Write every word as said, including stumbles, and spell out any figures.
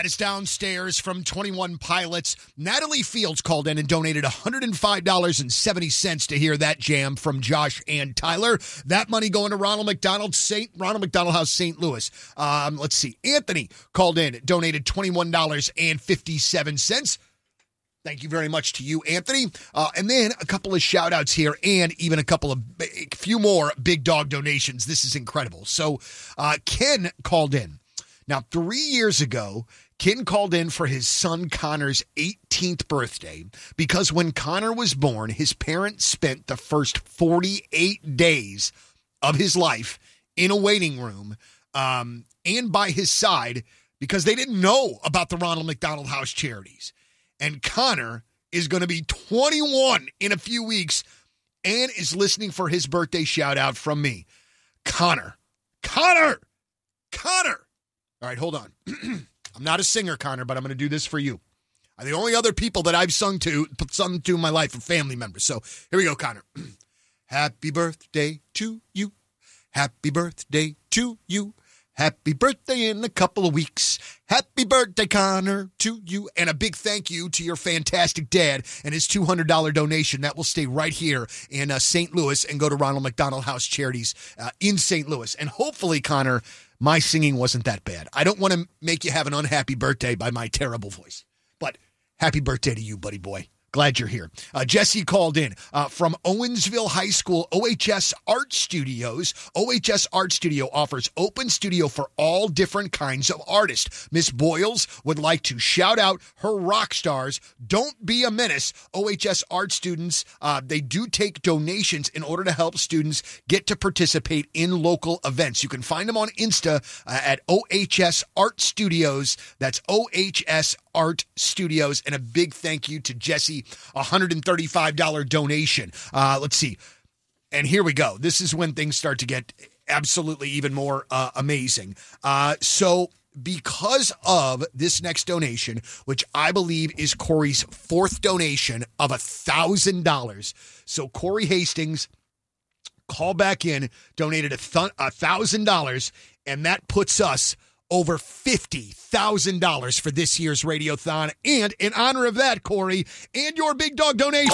That is downstairs from twenty-one Pilots. Natalie Fields called in and donated one hundred five dollars and seventy cents to hear that jam from Josh and Tyler. That money going to Ronald McDonald, Saint Ronald McDonald House, Saint Louis. Um, let's see. Anthony called in, donated twenty-one dollars and fifty-seven cents. Thank you very much to you, Anthony. Uh, and then a couple of shout-outs here and even a couple of, a few more big dog donations. This is incredible. So uh, Ken called in. Now, three years ago, Ken called in for his son Connor's eighteenth birthday because when Connor was born, his parents spent the first forty-eight days of his life in a waiting room um, and by his side because they didn't know about the Ronald McDonald House Charities. And Connor is going to be twenty-one in a few weeks and is listening for his birthday shout-out from me. Connor. Connor! Connor! All right, hold on. I'm not a singer, Connor, but I'm going to do this for you. The only other people that I've sung to, sung to in my life are family members. So here we go, Connor. Happy birthday to you. Happy birthday to you. Happy birthday in a couple of weeks. Happy birthday, Connor, to you. And a big thank you to your fantastic dad and his two hundred dollars donation. That will stay right here in uh, Saint Louis and go to Ronald McDonald House Charities uh, in Saint Louis. And hopefully, Connor, my singing wasn't that bad. I don't want to make you have an unhappy birthday by my terrible voice. But happy birthday to you, buddy boy. Glad you're here. Uh, Jesse called in uh, from Owensville High School, O H S Art Studios. O H S Art Studio offers open studio for all different kinds of artists. Miss Boyles would like to shout out her rock stars. Don't be a menace. O H S Art students, uh, they do take donations in order to help students get to participate in local events. You can find them on Insta uh, at O H S Art Studios. That's O H S Art Studios. And a big thank you to Jesse, one hundred thirty-five dollars donation. Uh, let's see. And here we go. This is when things start to get absolutely even more uh, amazing. Uh, so because of this next donation, which I believe is Corey's fourth donation of one thousand dollars. So Corey Hastings, call back in, donated one thousand dollars, and that puts us over fifty thousand dollars for this year's Radiothon. And in honor of that, Corey, and your big dog donation,